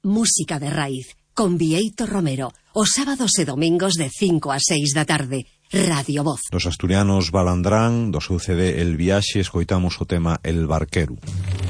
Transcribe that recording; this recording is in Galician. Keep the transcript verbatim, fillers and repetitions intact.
Música de raíz, con Bieito Romero, os sábados e domingos de cinco a seis da tarde. Radio Voz. Dos asturianos Balandrán, do seu C D El Viaxe, escoitamos o tema El Barquero.